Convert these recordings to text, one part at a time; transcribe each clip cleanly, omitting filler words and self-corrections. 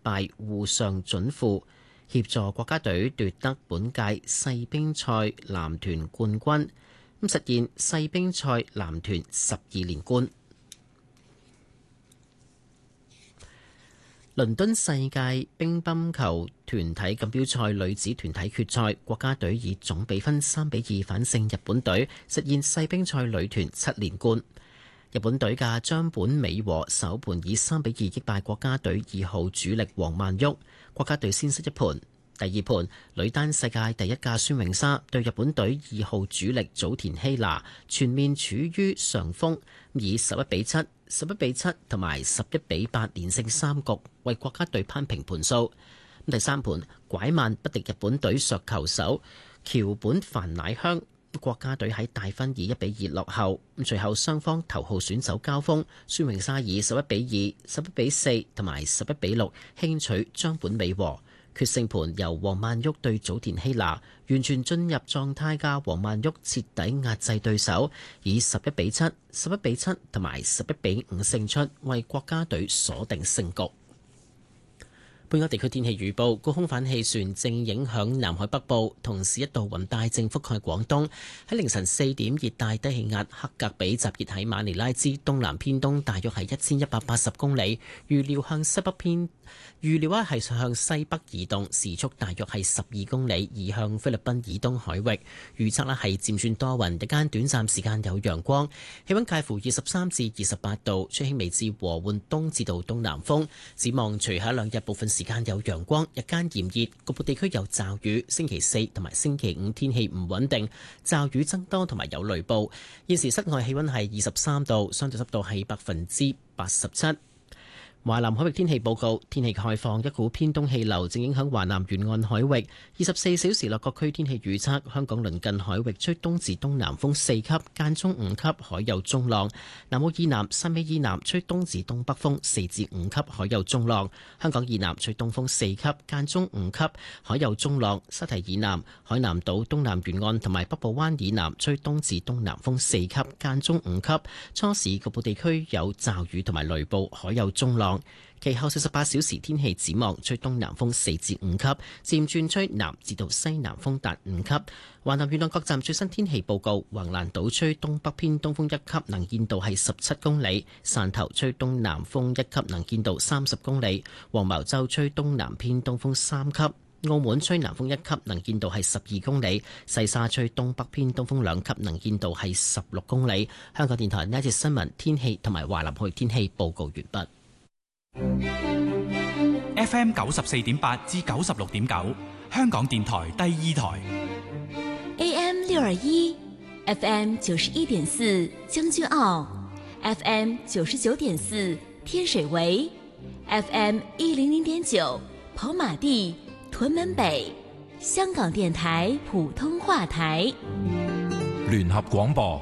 敗互上準負，協助國家隊奪得本屆世乒賽男團冠軍，實現世乒賽男團12連冠。倫敦世界乒乓球團體錦標賽女子團體決賽，國家隊以總比分3-2反勝日本隊，實現世乒賽女團7連冠。日本隊嘅張本美和首盤以3-2擊敗國家隊2號主力王曼昱，國家隊先失一盤。第二盤，女單世界第一嘅孫穎莎對日本隊2號主力早田希娜全面處於上風，以11-7、11-7同埋11-8連勝3局，為國家隊扳平盤數。第三盤，拐慢不敵日本隊削球手橋本帆乃香，國家隊喺大分以1-2落後。隨後雙方頭號選手交鋒，孫穎莎以11-2、11-4同埋11-6輕取張本美和。決勝盤由王曼昱對早田希娜，完全進入狀態嘅王曼昱徹底壓制對手，以11-7、11-7同埋11-5勝出，為國家隊鎖定勝局。本港地區天氣預報，高空反氣旋正影響南海北部，同時一道雲帶正覆蓋廣東。喺凌晨4點，熱帶低氣壓克格比集結喺馬尼拉之東南偏東，大約係1180公里，預料係向西北移動，時速大約係12公里，移向菲律賓以東海域。預測係漸轉多雲，日間短暫時間有陽光，氣溫介乎23至28度，吹輕微至和緩東至到東南風。展望隨後兩日部分時間有陽光，日間炎熱，局部地區有驟雨。星期4同埋星期5天氣唔穩定，驟雨增多同埋有雷暴。現時室外氣溫係23度，相對濕度係87%。華南海域天氣報告，天氣概況，一股偏東氣流正影響華南沿岸海域。24小時內各區天氣預測，香港鄰近海域吹東至東南風4級，間中5級，海有中浪。南澳以南、汕尾以南吹東至東北風4至5級，海有中浪。香港以南吹東風4級，間中5級，海有中浪。沙堤以南、海南島東南沿岸同埋北部灣以南吹東至東南風4級，間中5級。初時局部地區有驟雨同埋雷暴，海有中浪。其後48小時天氣展望，吹東南風4至5級，漸轉吹南至到西南風達5級。華南沿岸各站最新天氣報告：橫瀾島吹東北偏東風1級，能見度係17公里；汕頭吹東南風1級，能見度30公里；黃茅洲吹東南偏東風3級；澳門吹南風1級，能見度係12公里；西沙吹東北偏東風2級，能見度係16公里。香港電台呢一節新聞天氣同埋華南海天氣報告完畢。 FM 94.8至96.9，香港電台第二台。 AM 621 FM 91.4將軍澳 FM 99.4天水圍 FM 100.9跑馬地屯門北，香港電台普通話台。 聯合廣播。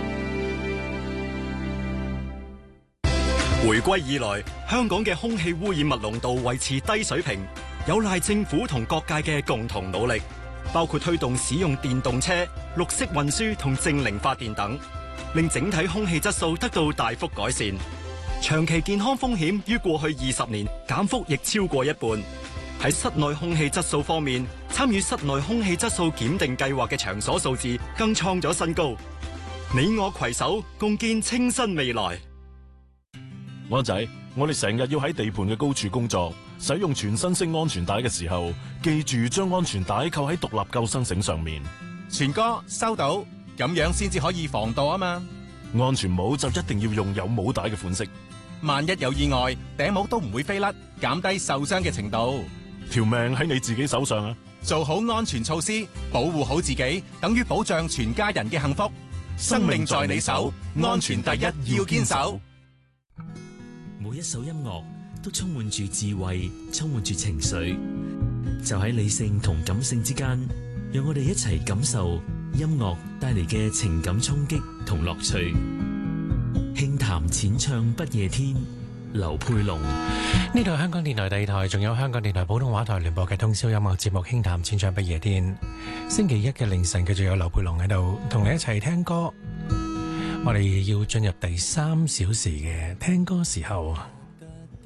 回歸以來，香港嘅空氣污染物濃度維持低水平，有賴政府同各界嘅共同努力，包括推動使用電動車、綠色運輸同淨零發電等，令整體空氣質素得到大幅改善。長期健康風險於過去20年減幅亦超過一半。喺室內空氣質素方面，參與室內空氣質素檢定計劃嘅場所數字更創咗新高。你我攜手共建清新未來。 安仔，我哋成日要喺地盤嘅高處工作，使用全身式安全帶嘅時候，記住將安全帶扣喺獨立救生繩上面。 全哥收到，咁樣先至可以防盜啊嘛。 安全帽就一定要用有帽帶嘅款式， 萬一有意外，頂帽都唔會飛甩，減低受傷嘅程度。 條命喺你自己手上啊！ 做好安全措施，保護好自己，等於保障全家人嘅幸福。生命在你手，安全第一，要堅守。 每一首音樂都充滿住智慧，充滿住情緒，就喺理性同感性之間，讓我哋一齊感受音樂帶嚟嘅情感衝擊同樂趣。輕談淺唱不夜天，劉佩龍。 呢度係香港電台第二台，仲有香港電台普通話台聯播嘅通宵音樂節目《輕談淺唱不夜天》。星期一嘅凌晨，繼續有劉佩龍喺度同你一齊聽歌。我哋要進入第3小時嘅聽歌時候。